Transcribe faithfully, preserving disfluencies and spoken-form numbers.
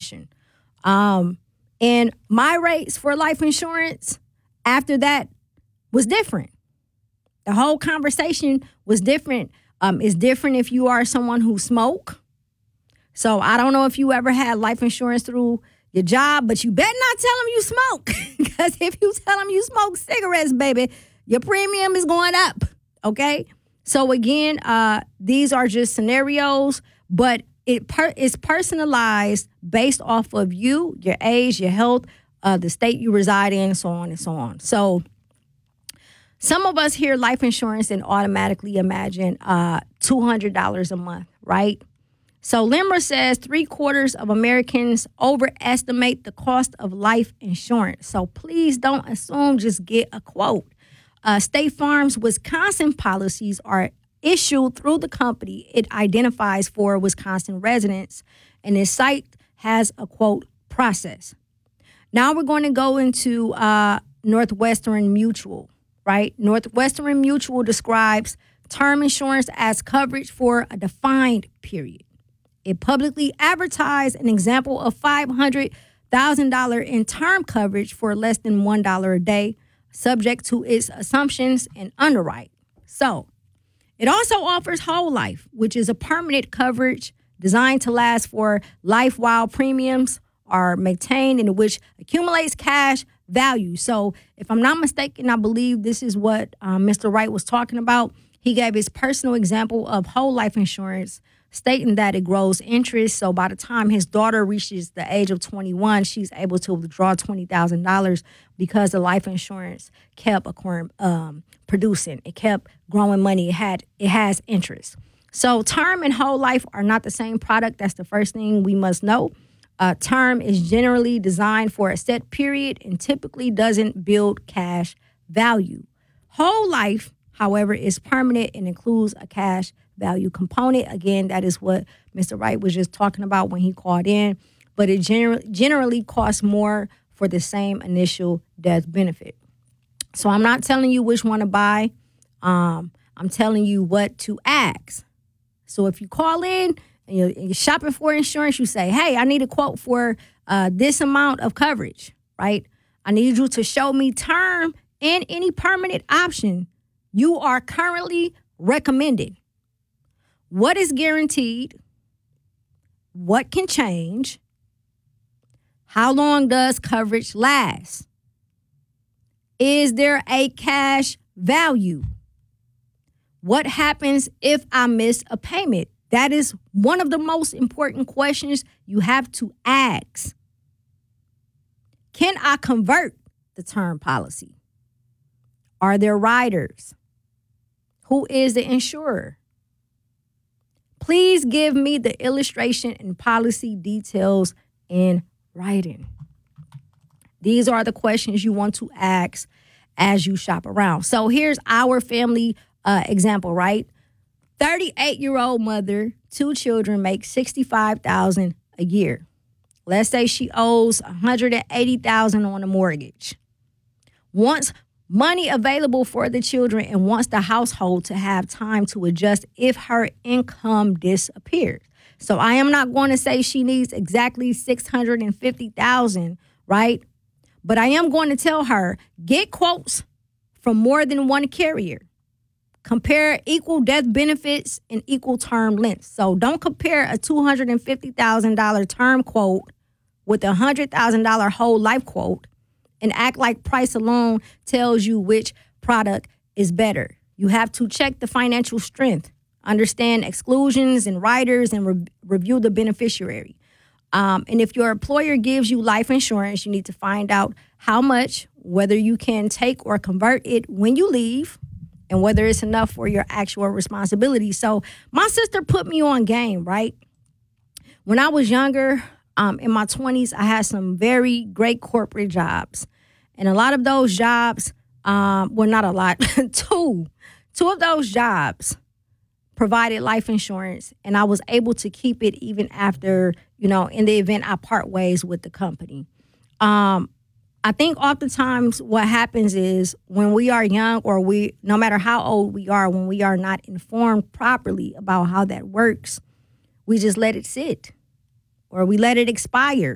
question. Um, and my rates for life insurance after that was different. The whole conversation was different. Um, it's different if you are someone who smoke. So I don't know if you ever had life insurance through your job, but you better not tell them you smoke. Because if you tell them you smoke cigarettes, baby, your premium is going up. Okay? So again, uh, these are just scenarios, but it per- it's personalized based off of you, your age, your health, uh, the state you reside in, so on and so on. So some of us hear life insurance and automatically imagine uh, two hundred dollars a month, right? So LIMRA says three quarters of Americans overestimate the cost of life insurance. So please don't assume just get a quote. Uh, State Farm's Wisconsin policies are issued through the company it identifies for Wisconsin residents, and its site has a quote process. Now we're going to go into uh, Northwestern Mutual, right? Northwestern Mutual describes term insurance as coverage for a defined period. It publicly advertised an example of five hundred thousand dollars in term coverage for less than one dollar a day, subject to its assumptions and underwrite. So it also offers whole life, which is a permanent coverage designed to last for life while premiums are maintained and which accumulates cash value. So if I'm not mistaken, I believe this is what um, Mister Wright was talking about. He gave his personal example of whole life insurance, stating that it grows interest. So by the time his daughter reaches the age of twenty-one, she's able to withdraw twenty thousand dollars because the life insurance kept acquiring, um, producing. It kept growing money. It had it has interest. So term and whole life are not the same product. That's the first thing we must know. Uh, term is generally designed for a set period and typically doesn't build cash value. Whole life, however, is permanent and includes a cash value component. Again, that is what Mister Wright was just talking about when he called in. But it gener- generally costs more for the same initial death benefit. So I'm not telling you which one to buy. Um, I'm telling you what to ask. So if you call in and you're, and you're shopping for insurance, you say, hey, I need a quote for uh, this amount of coverage, right? I need you to show me term and any permanent option you are currently recommending. What is guaranteed? What can change? How long does coverage last? Is there a cash value? What happens if I miss a payment? That is one of the most important questions you have to ask. Can I convert the term policy? Are there riders? Who is the insurer? Please give me the illustration and policy details in writing. These are the questions you want to ask as you shop around. So here's our family uh, example, right? thirty-eight-year-old mother, two children, makes sixty-five thousand dollars a year. Let's say she owes one hundred eighty thousand dollars on a mortgage. Wants money available for the children and wants the household to have time to adjust if her income disappears. So I am not going to say she needs exactly six hundred fifty thousand dollars, right? But I am going to tell her, get quotes from more than one carrier. Compare equal death benefits and equal term lengths. So don't compare a two hundred fifty thousand dollars term quote with a one hundred thousand dollars whole life quote and act like price alone tells you which product is better. You have to check the financial strength, understand exclusions and riders, and re- review the beneficiary. Um, and if your employer gives you life insurance, you need to find out how much, whether you can take or convert it when you leave, and whether it's enough for your actual responsibility. So my sister put me on game, right? When I was younger, um, in my twenties, I had some very great corporate jobs. And a lot of those jobs, um, well, not a lot, two, two of those jobs provided life insurance. And I was able to keep it even after, you know, in the event I part ways with the company. Um, I think oftentimes what happens is when we are young, or we, no matter how old we are, when we are not informed properly about how that works, we just let it sit or we let it expire.